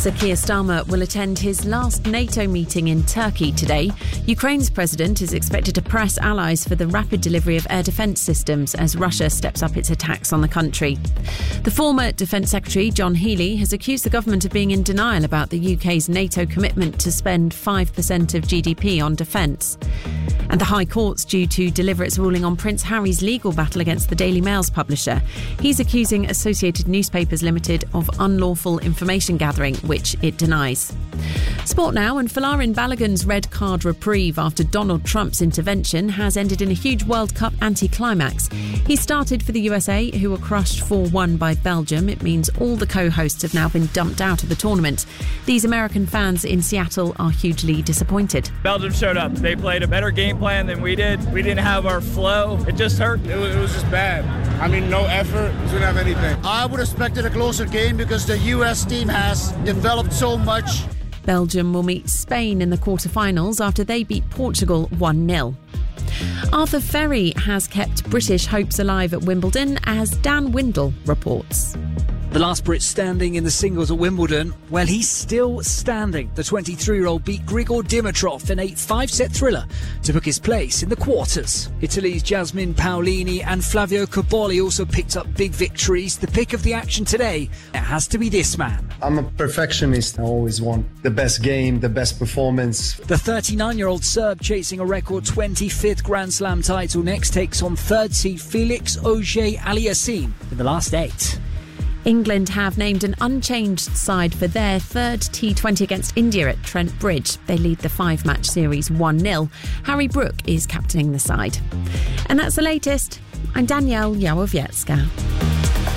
Sir Keir Starmer will attend his last NATO meeting in Turkey today. Ukraine's president is expected to press allies for the rapid delivery of air defence systems as Russia steps up its attacks on the country. The former Defence Secretary, John Healey, has accused the government of being in denial about the UK's NATO commitment to spend 5% of GDP on defence. And the High Court's due to deliver its ruling on Prince Harry's legal battle against the Daily Mail's publisher. He's accusing Associated Newspapers Limited of unlawful information gathering, which it denies. Sport now, and Folarin Balogun's red card reprieve after Donald Trump's intervention has ended in a huge World Cup anticlimax. He started for the USA, who were crushed 4-1 by Belgium. It means all the co-hosts have now been dumped out of the tournament. These American fans in Seattle are hugely disappointed. Belgium showed up. They played a better game plan than we did. We didn't have our flow. It just hurt. It was just bad. I mean, no effort. We didn't have anything. I would have expected a closer game because the US team has developed so much. Belgium will meet Spain in the quarter-finals after they beat Portugal 1-0. Arthur Ferry has kept British hopes alive at Wimbledon, as Dan Windle reports. The last Brit standing in the singles at Wimbledon, well, he's still standing. The 23-year-old beat Grigor Dimitrov in a 5-set thriller to book his place in the quarters. Italy's Jasmine Paolini and Flavio Cobolli also picked up big victories. The pick of the action today, it has to be this man. I'm a perfectionist. I always want the best game, the best performance. The 39-year-old Serb, chasing a record 25th Grand Slam title, next takes on third seed Felix Auger-Aliassime in the last 8. England have named an unchanged side for their third T20 against India at Trent Bridge. They lead the 5-match series 1-0. Harry Brook is captaining the side. And that's the latest. I'm Danielle Yawowiecka.